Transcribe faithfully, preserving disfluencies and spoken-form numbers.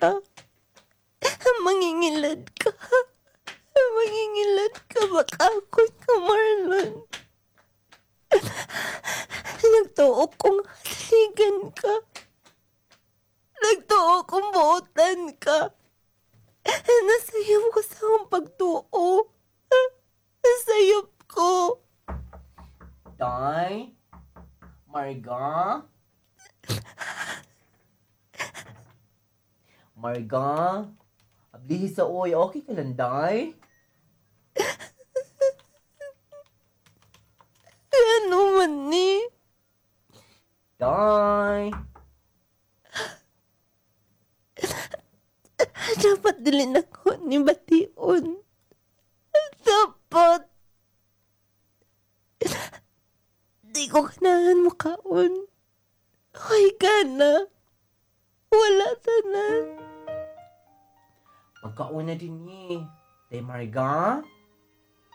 ka. Mangingilad ka. Mangingilad ka. Makakot ka, Marlon. Nagtuo kong haligan ka. Nagtuo kong buotan ka. Nasayop ko sa akong pagtuo. Nasayop ko. Day? Marga? Marga? Ablihi sa oy, okay ka lang, Day? Ano man ni? Day? Dapat dilin ako ni Bation. Dapat. Di ko kanahan mo kaon. Hoy ka na. Wala ta na. Pagkauna din ni. Day, Marga?